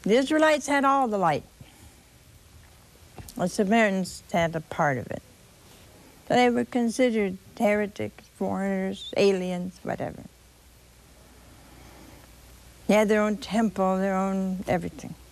The Israelites had all the light. The Samaritans had a part of it. So they were considered heretics, foreigners, aliens, whatever. They had their own temple, their own everything.